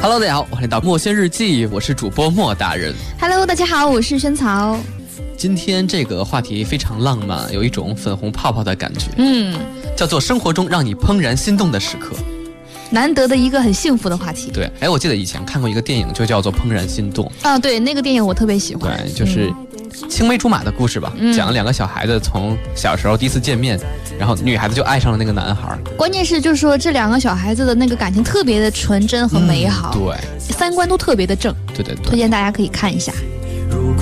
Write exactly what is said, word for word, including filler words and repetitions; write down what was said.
Hello， 大家好，欢迎来到墨轩日记，我是主播莫大人。 Hello， 大家好，我是萱草。 今天这个话题非常浪漫，有一种粉红泡泡的感觉， 嗯， 叫做生活中让你怦然心动的时刻。 难得的一个很幸福的话题。 对，哎，我记得以前看过一个电影，就叫做《怦然心动》 啊，对，那个电影我特别喜欢。 对，就是青梅竹马的故事吧，嗯、讲了两个小孩子从小时候第一次见面，然后女孩子就爱上了那个男孩。 关键是就是说这两个小孩子的那个感情特别的纯真和美好， 嗯、对， 三观都特别的正。 对对对， 推荐大家可以看一下。